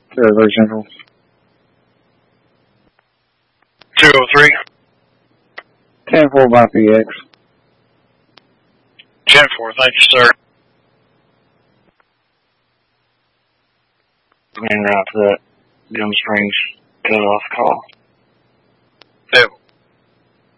Very Central. 203. 10-4 by PX. 10-4, thank you, sir. En route to that Gum Springs cut-off call.